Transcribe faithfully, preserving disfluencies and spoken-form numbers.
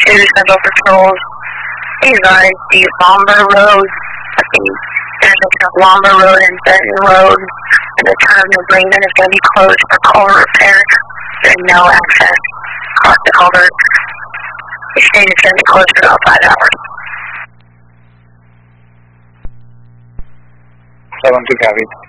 two Central Patrols. Please advise the Lombard Road, at the intersection of Lombard Road and Benton Road, and the town of New Bremen is going to be closed for culvert repair. There's no access across the culvert. The state is going to be closed for about five hours. seven two, copy.